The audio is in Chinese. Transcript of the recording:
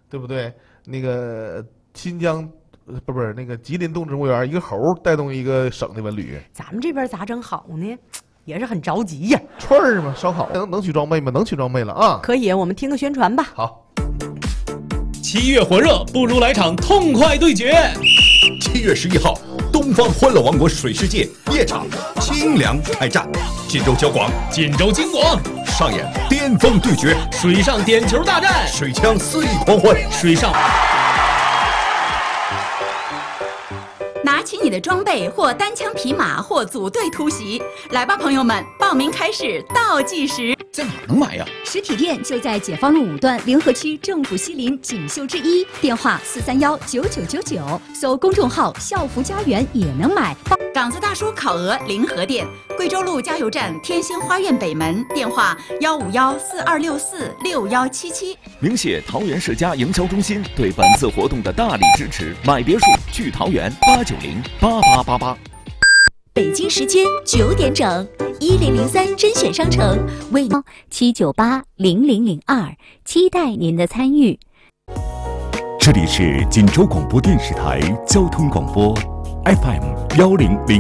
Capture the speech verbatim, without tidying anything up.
对不对？那个新疆。不不是那个吉林动植物园，一个猴带动一个省的文旅。 咱们这边咋整好呢？也是很着急呀。 串儿嘛，烧烤能能取装备吗？能取装备了啊！ 可以，我们听个宣传吧。 好。 七月火热，不如来场痛快对决。 七月十一号，东方欢乐王国水世界夜场清凉开战，锦州交广、 锦州金广上演巅峰对决， 水上点球大战， 水枪肆意狂欢， 水上。 拿起你的装备，或单枪匹马，或组队突袭，来吧，朋友们！报名开始倒计时。 在哪儿能买呀？ 实体店就在解放路五段联合区政府西林锦绣之一，电话四三幺九九九九，搜公众号校服家园也能买。 港子大叔烤鹅临河店，贵州路加油站天星花苑北门，电话幺五幺四二六四六幺七七。 鸣谢桃园世家营销中心对本次活动的大力支持，买别墅去桃园八九零八八八八。 北京时间九点整，一零零三甄选商城为您七九八零零零二，期待您的参与。 这里是锦州广播电视台交通广播 F M 幺零零。